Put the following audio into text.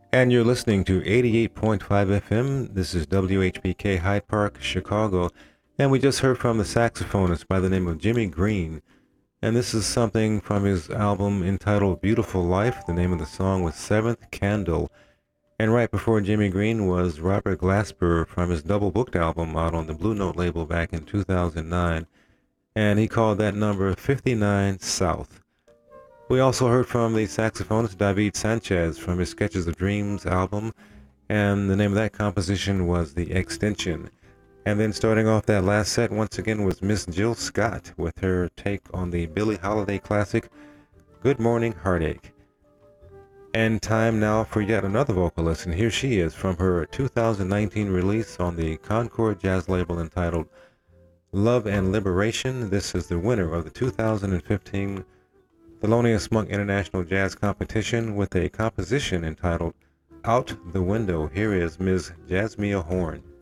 And you're listening to 88.5 FM. This is WHPK Hyde Park, Chicago. And we just heard from the saxophonist by the name of Jimmy Green. And this is something from his album entitled Beautiful Life. The name of the song was Seventh Candle. And right before Jimmy Green was Robert Glasper from his double booked album out on the Blue Note label back in 2009. And he called that number 59 South. We also heard from the saxophonist David Sanchez from his Sketches of Dreams album, and the name of that composition was The Extension. And then starting off that last set once again was Miss Jill Scott with her take on the Billie Holiday classic, Good Morning Heartache. And time now for yet another vocalist, and here she is from her 2019 release on the Concord Jazz label entitled Love and Liberation. This is the winner of the 2015 Thelonious Monk International Jazz Competition with a composition entitled Out the Window. Here is Ms. Jasmia Horn.